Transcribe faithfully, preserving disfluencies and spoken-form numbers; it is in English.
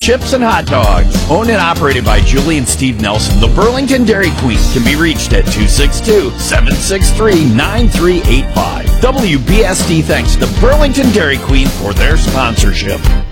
chips, and hot dogs. Owned and operated by Julie and Steve Nelson, the Burlington Dairy Queen can be reached at two six two, seven six three, nine three eight five. W B S D thanks to Burlington Dairy Queen for their sponsorship.